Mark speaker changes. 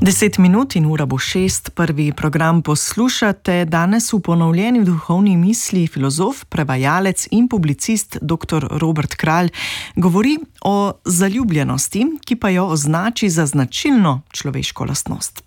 Speaker 1: 10 minut in ura bo 6, prvi program poslušate. Danes v ponovljeni duhovni misli filozof, prevajalec in publicist dr. Robert Kralj govori o zaljubljenosti, ki pa jo označi za značilno človeško lastnost.